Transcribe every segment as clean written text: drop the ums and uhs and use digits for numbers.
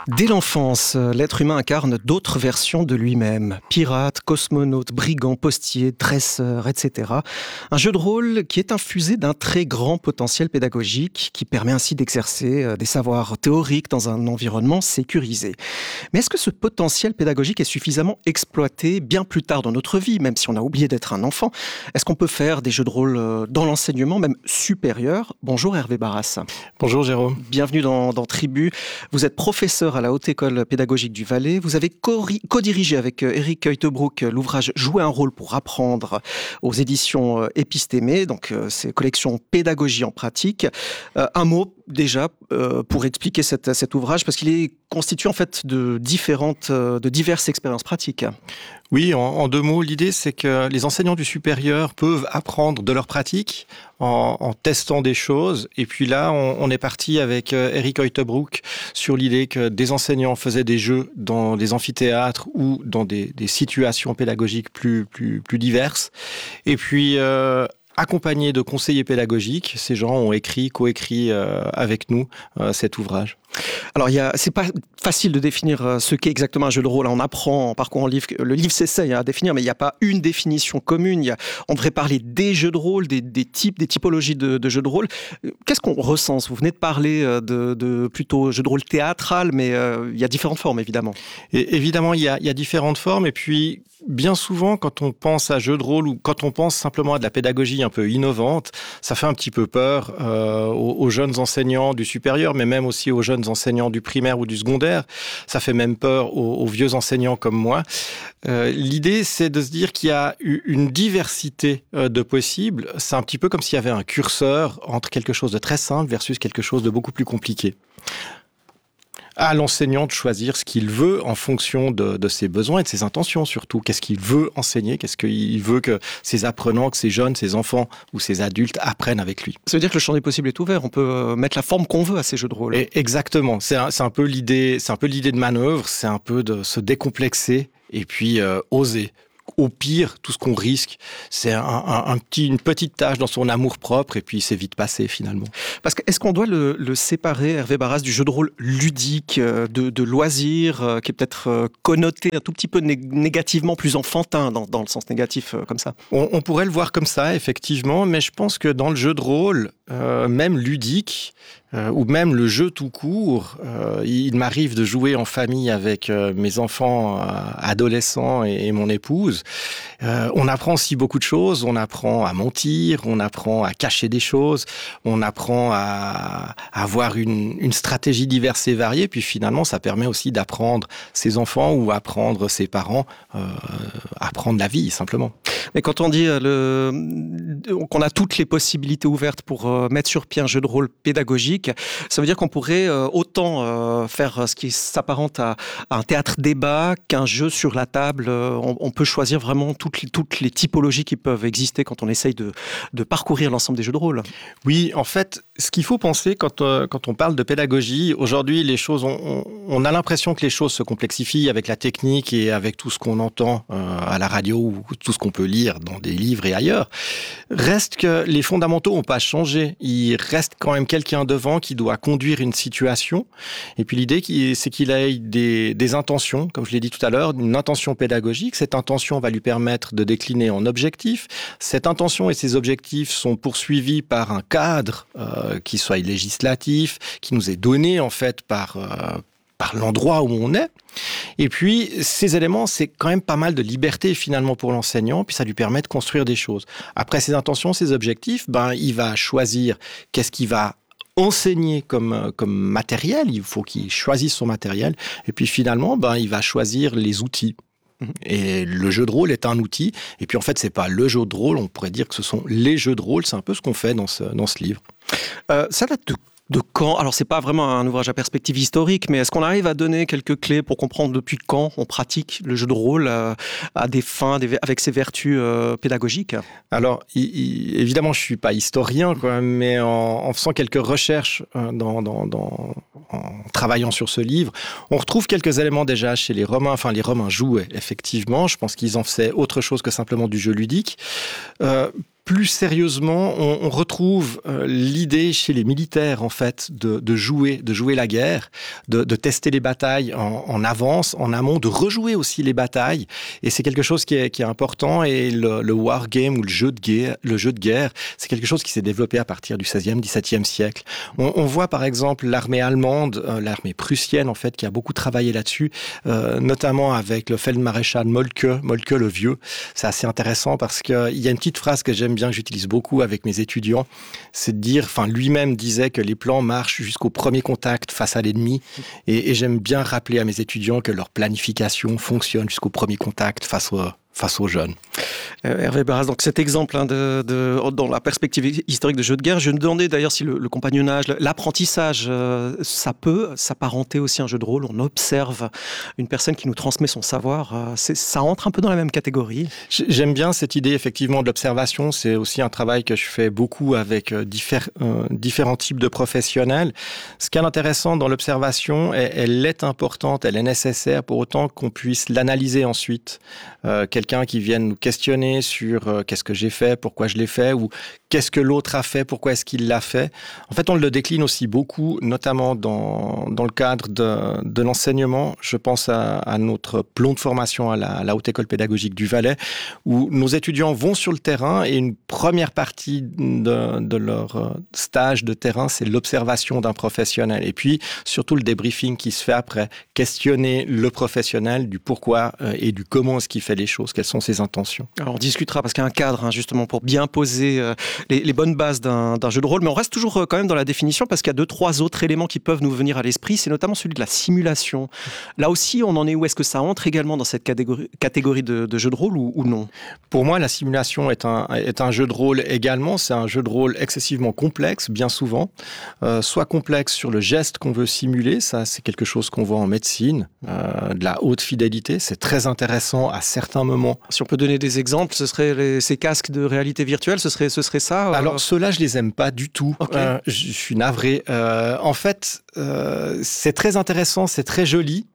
Dès l'enfance, l'être humain incarne d'autres versions de lui-même. Pirate, cosmonaute, brigand, postier, dresseur, etc. Un jeu de rôle qui est infusé d'un très grand potentiel pédagogique, qui permet ainsi d'exercer des savoirs théoriques dans un environnement sécurisé. Mais est-ce que ce potentiel pédagogique est suffisamment exploité bien plus tard dans notre vie, même si on a oublié d'être un enfant? Est-ce qu'on peut faire des jeux de rôle dans l'enseignement, même supérieur? Bonjour Hervé Barras. Bonjour Jérôme. Bienvenue dans Tribu. Vous êtes professeur à la Haute École pédagogique du Valais. Vous avez co-dirigé avec Éric Heutebroek l'ouvrage Jouer un rôle pour apprendre aux éditions Épistémé, donc c'est collection Pédagogie en pratique. Un mot déjà pour expliquer cet ouvrage, parce qu'il est constitué en fait de diverses expériences pratiques. Oui, en deux mots, l'idée c'est que les enseignants du supérieur peuvent apprendre de leur pratique en testant des choses. Et puis là, on est parti avec Éric Heutebroek sur l'idée que des enseignants faisaient des jeux dans des amphithéâtres ou dans des situations pédagogiques plus diverses. Et puis accompagnés de conseillers pédagogiques, ces gens ont coécrit avec nous cet ouvrage. Alors, c'est pas facile de définir ce qu'est exactement un jeu de rôle. On apprend en parcourant le livre. Le livre s'essaye à définir, mais il n'y a pas une définition commune. On devrait parler des jeux de rôle, des typologies de jeux de rôle. Qu'est-ce qu'on recense? Vous venez de parler de plutôt jeux de rôle théâtral, mais il y a différentes formes, évidemment. Et évidemment, il y a différentes formes. Et puis, bien souvent, quand on pense à jeux de rôle ou quand on pense simplement à de la pédagogie un peu innovante, ça fait un petit peu peur aux jeunes enseignants du supérieur, mais même aussi aux jeunes enseignants du primaire ou du secondaire. Ça fait même peur aux vieux enseignants comme moi. L'idée, c'est de se dire qu'il y a une diversité de possibles. C'est un petit peu comme s'il y avait un curseur entre quelque chose de très simple versus quelque chose de beaucoup plus compliqué. À l'enseignant de choisir ce qu'il veut en fonction de ses besoins et de ses intentions surtout. Qu'est-ce qu'il veut enseigner? Qu'est-ce qu'il veut que ses apprenants, que ses jeunes, ses enfants ou ses adultes apprennent avec lui? Ça veut dire que le champ des possibles est ouvert. On peut mettre la forme qu'on veut à ces jeux de rôle. Et exactement. C'est un peu l'idée de manœuvre. C'est un peu de se décomplexer et puis oser. Au pire, tout ce qu'on risque, c'est une petite tâche dans son amour-propre et puis c'est vite passé finalement. Parce que est-ce qu'on doit le séparer, Hervé Barras, du jeu de rôle ludique, de loisir, qui est peut-être connoté un tout petit peu négativement, plus enfantin dans le sens négatif comme ça? On pourrait le voir comme ça, effectivement, mais je pense que dans le jeu de rôle, même ludique, ou même le jeu tout court, il m'arrive de jouer en famille avec mes enfants adolescents et mon épouse. On apprend aussi beaucoup de choses, on apprend à mentir, on apprend à cacher des choses, on apprend à avoir une stratégie diverse et variée, puis finalement ça permet aussi d'apprendre ses enfants ou apprendre ses parents, apprendre la vie simplement. Mais quand on dit qu'on a toutes les possibilités ouvertes pour mettre sur pied un jeu de rôle pédagogique, ça veut dire qu'on pourrait autant faire ce qui s'apparente à un théâtre-débat qu'un jeu sur la table. On peut choisir vraiment toutes les typologies qui peuvent exister quand on essaye de parcourir l'ensemble des jeux de rôle. Oui, en fait, ce qu'il faut penser quand on parle de pédagogie, aujourd'hui, les choses, on a l'impression que les choses se complexifient avec la technique et avec tout ce qu'on entend à la radio ou tout ce qu'on peut lire dans des livres et ailleurs. Reste que les fondamentaux n'ont pas changé. Il reste quand même quelqu'un devant qui doit conduire une situation. Et puis l'idée, c'est qu'il ait des intentions, comme je l'ai dit tout à l'heure, une intention pédagogique. Cette intention va lui permettre de décliner en objectifs. Cette intention et ces objectifs sont poursuivis par un cadre qui soit législatif, qui nous est donné en fait par l'endroit où on est. Et puis, ces éléments, c'est quand même pas mal de liberté finalement pour l'enseignant, puis ça lui permet de construire des choses. Après ses intentions, ses objectifs, il va choisir qu'est-ce qu'il va enseigner comme matériel. Il faut qu'il choisisse son matériel. Et puis finalement, il va choisir les outils. Et le jeu de rôle est un outil. Et puis en fait, c'est pas le jeu de rôle, on pourrait dire que ce sont les jeux de rôle. C'est un peu ce qu'on fait dans ce livre. Ça date de quand? Alors, c'est pas vraiment un ouvrage à perspective historique, mais est-ce qu'on arrive à donner quelques clés pour comprendre depuis quand on pratique le jeu de rôle à des fins, avec ses vertus pédagogiques? Alors, évidemment, je suis pas historien, mais en faisant quelques recherches en travaillant sur ce livre, on retrouve quelques éléments déjà chez les Romains. Enfin, les Romains jouaient, effectivement. Je pense qu'ils en faisaient autre chose que simplement du jeu ludique. Plus sérieusement, on retrouve l'idée chez les militaires, en fait, de jouer la guerre, de tester les batailles en avance, en amont, de rejouer aussi les batailles. Et c'est quelque chose qui est important. Et le wargame ou le jeu de guerre, c'est quelque chose qui s'est développé à partir du XVIe, XVIIe siècle. On voit par exemple l'armée allemande, l'armée prussienne, en fait, qui a beaucoup travaillé là-dessus, notamment avec le Feldmaréchal Moltke le Vieux. C'est assez intéressant parce qu'il y a une petite phrase que j'aime bien, que j'utilise beaucoup avec mes étudiants, c'est de dire, lui-même disait que les plans marchent jusqu'au premier contact face à l'ennemi, et j'aime bien rappeler à mes étudiants que leur planification fonctionne jusqu'au premier contact face aux jeunes. Hervé Barras, donc cet exemple dans la perspective historique de jeux de guerre, je me demandais d'ailleurs si le compagnonnage, l'apprentissage, ça peut s'apparenter aussi à un jeu de rôle. On observe une personne qui nous transmet son savoir. Ça entre un peu dans la même catégorie. J'aime bien cette idée effectivement de l'observation. C'est aussi un travail que je fais beaucoup avec différents types de professionnels. Ce qui est intéressant dans l'observation, elle est importante, elle est nécessaire pour autant qu'on puisse l'analyser ensuite. Quelqu'un qui vienne nous questionner sur qu'est-ce que j'ai fait, pourquoi je l'ai fait, ou qu'est-ce que l'autre a fait, pourquoi est-ce qu'il l'a fait. En fait, on le décline aussi beaucoup, notamment dans le cadre de l'enseignement. Je pense à notre plan de formation à la Haute École Pédagogique du Valais, où nos étudiants vont sur le terrain et une première partie de leur stage de terrain, c'est l'observation d'un professionnel. Et puis, surtout le débriefing qui se fait après, questionner le professionnel du pourquoi et du comment est-ce qu'il fait les choses, quelles sont ses intentions. Alors on discutera parce qu'il y a un cadre justement pour bien poser les bonnes bases d'un jeu de rôle, mais on reste toujours quand même dans la définition parce qu'il y a 2-3 autres éléments qui peuvent nous venir à l'esprit, c'est notamment celui de la simulation. Là aussi, on en est où? Est-ce que ça entre également dans cette catégorie de jeu de rôle ou non? Pour moi, la simulation est un jeu de rôle également. C'est un jeu de rôle excessivement complexe, bien souvent. Soit complexe sur le geste qu'on veut simuler, ça c'est quelque chose qu'on voit en médecine, de la haute fidélité, c'est très intéressant à certains moments. Si on peut donner des exemples, ce serait ces casques de réalité virtuelle, ce serait ça Alors ceux-là, je les aime pas du tout. Okay. Je suis navré. En fait, c'est très intéressant, c'est très joli.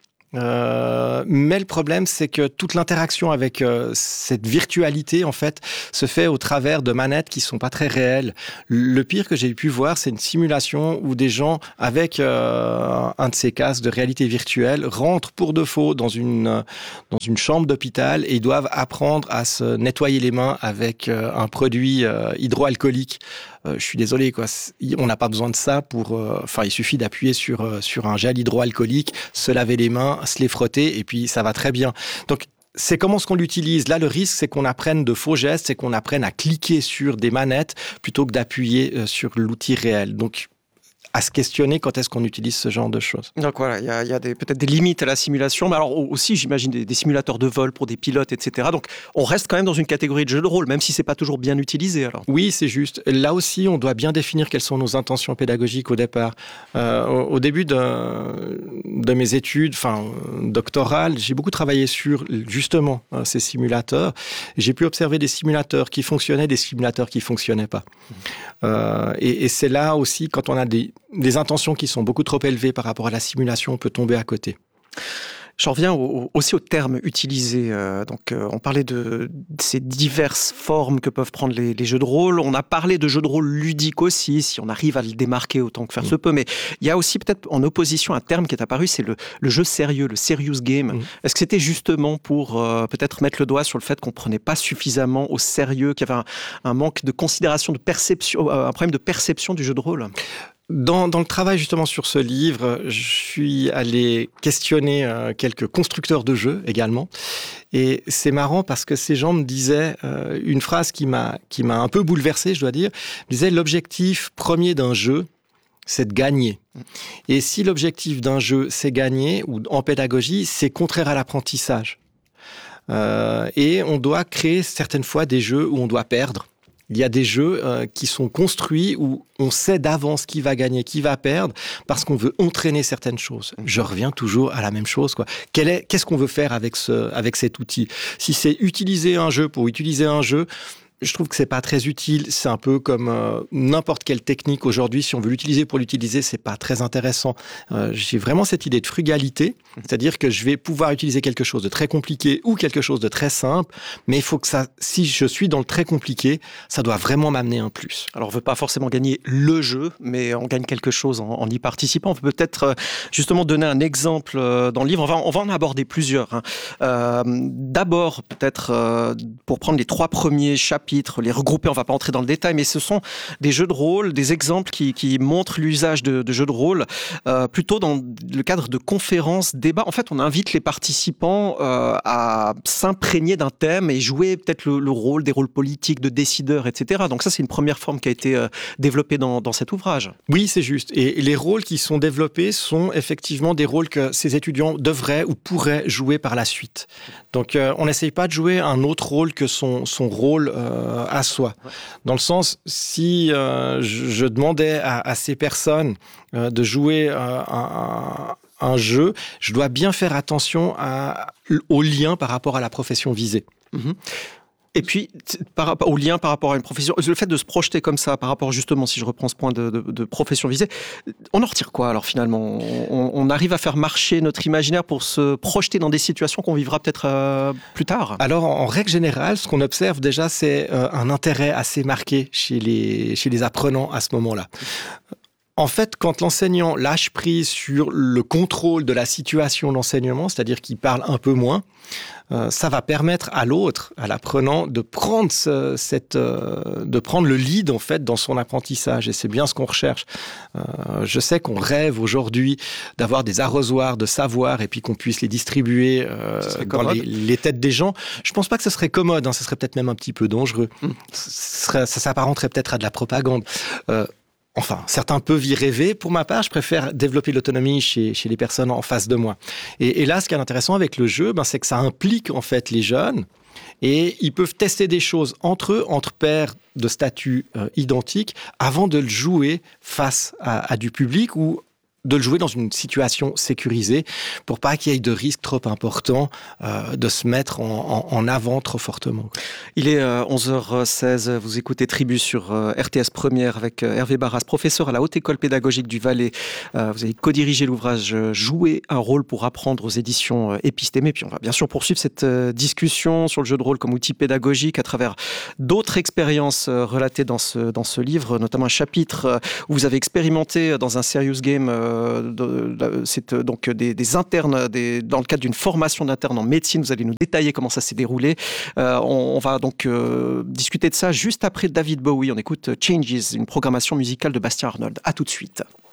Mais le problème, c'est que toute l'interaction avec cette virtualité, en fait, se fait au travers de manettes qui sont pas très réelles. Le pire que j'ai pu voir, c'est une simulation où des gens, avec un de ces casques de réalité virtuelle, rentrent pour de faux dans une chambre d'hôpital et ils doivent apprendre à se nettoyer les mains avec un produit hydroalcoolique. Je suis désolé, quoi. On n'a pas besoin de ça il suffit d'appuyer sur un gel hydroalcoolique, se laver les mains, se les frotter, et puis ça va très bien. Donc, c'est comment est-ce qu'on l'utilise. Là, le risque, c'est qu'on apprenne de faux gestes, c'est qu'on apprenne à cliquer sur des manettes plutôt que d'appuyer sur l'outil réel. Donc, à se questionner quand est-ce qu'on utilise ce genre de choses. Donc voilà, il y a peut-être des limites à la simulation, mais alors aussi j'imagine des simulateurs de vol pour des pilotes, etc. Donc on reste quand même dans une catégorie de jeu de rôle, même si c'est pas toujours bien utilisé. Alors. Oui, c'est juste. Là aussi, on doit bien définir quelles sont nos intentions pédagogiques au départ. Au début de mes études, doctorales, j'ai beaucoup travaillé sur justement ces simulateurs. J'ai pu observer des simulateurs qui fonctionnaient, des simulateurs qui fonctionnaient pas. Et c'est là aussi, quand on a des intentions qui sont beaucoup trop élevées par rapport à la simulation, on peut tomber à côté. J'en reviens aussi aux termes utilisés. On parlait de ces diverses formes que peuvent prendre les jeux de rôle. On a parlé de jeux de rôle ludiques aussi, si on arrive à le démarquer autant que faire se peut. Mais il y a aussi peut-être en opposition un terme qui est apparu, c'est le jeu sérieux, le serious game. Est-ce que c'était justement pour peut-être mettre le doigt sur le fait qu'on ne prenait pas suffisamment au sérieux, qu'il y avait un manque de considération, de perception, un problème de perception du jeu de rôle ? Dans le travail justement sur ce livre, je suis allé questionner quelques constructeurs de jeux également. Et c'est marrant parce que ces gens me disaient une phrase qui m'a un peu bouleversé, je dois dire. Ils disaient: l'objectif premier d'un jeu, c'est de gagner. Et si l'objectif d'un jeu, c'est gagner, ou en pédagogie, c'est contraire à l'apprentissage. Et on doit créer certaines fois des jeux où on doit perdre. Il y a des jeux qui sont construits où on sait d'avance qui va gagner, qui va perdre, parce qu'on veut entraîner certaines choses. Je reviens toujours à la même chose, quoi. Qu'est-ce qu'on veut faire avec cet outil ? Si c'est utiliser un jeu pour utiliser un jeu, je trouve que c'est pas très utile. C'est un peu comme n'importe quelle technique aujourd'hui. Si on veut l'utiliser pour l'utiliser, c'est pas très intéressant. J'ai vraiment cette idée de frugalité, c'est-à-dire que je vais pouvoir utiliser quelque chose de très compliqué ou quelque chose de très simple, mais il faut que ça, si je suis dans le très compliqué, ça doit vraiment m'amener un plus. Alors, on veut pas forcément gagner le jeu, mais on gagne quelque chose en y participant. On peut peut-être justement donner un exemple dans le livre. On va en aborder plusieurs. D'abord, peut-être pour prendre les 3 premiers chapitres, les regrouper, on ne va pas entrer dans le détail, mais ce sont des jeux de rôle, des exemples qui montrent l'usage de jeux de rôle, plutôt dans le cadre de conférences, débats. En fait, on invite les participants à s'imprégner d'un thème et jouer peut-être le rôle, des rôles politiques, de décideurs, etc. Donc ça, c'est une première forme qui a été développée dans cet ouvrage. Oui, c'est juste. Et les rôles qui sont développés sont effectivement des rôles que ces étudiants devraient ou pourraient jouer par la suite. Donc, on n'essaye pas de jouer un autre rôle que son rôle à soi. Dans le sens, si je demandais à ces personnes de jouer un jeu, je dois bien faire attention au lien par rapport à la profession visée. Mmh. Et puis, au lien par rapport à une profession, le fait de se projeter comme ça, par rapport justement, si je reprends ce point de profession visée, on en retire quoi alors finalement ? On arrive à faire marcher notre imaginaire pour se projeter dans des situations qu'on vivra peut-être plus tard ? Alors, en règle générale, ce qu'on observe déjà, c'est un intérêt assez marqué chez les apprenants à ce moment-là. En fait, quand l'enseignant lâche prise sur le contrôle de la situation d'enseignement, c'est-à-dire qu'il parle un peu moins, ça va permettre à l'autre, à l'apprenant, de prendre le lead en fait dans son apprentissage. Et c'est bien ce qu'on recherche. Je sais qu'on rêve aujourd'hui d'avoir des arrosoirs de savoir et puis qu'on puisse les distribuer dans les têtes des gens. Je pense pas que ce serait commode. Ce serait peut-être même un petit peu dangereux. Ça s'apparenterait peut-être à de la propagande. Enfin, certains peuvent y rêver. Pour ma part, je préfère développer l'autonomie chez les personnes en face de moi. Et là, ce qui est intéressant avec le jeu, c'est que ça implique en fait les jeunes et ils peuvent tester des choses entre eux, entre pairs de statut identiques, avant de le jouer face à du public ou de le jouer dans une situation sécurisée pour pas qu'il y ait de risques trop importants de se mettre en avant trop fortement. Il est 11h16, vous écoutez Tribu sur RTS Première avec Hervé Barras, professeur à la Haute École Pédagogique du Valais. Vous avez co-dirigé l'ouvrage « Jouer un rôle pour apprendre » aux éditions Épistémé. Puis on va bien sûr poursuivre cette discussion sur le jeu de rôle comme outil pédagogique à travers d'autres expériences relatées dans ce livre, notamment un chapitre où vous avez expérimenté dans un serious game c'est donc des internes dans le cadre d'une formation d'internes en médecine. Vous allez nous détailler comment ça s'est déroulé. On va donc discuter de ça juste après David Bowie. On écoute Changes, une programmation musicale de Bastien Arnold. À tout de suite.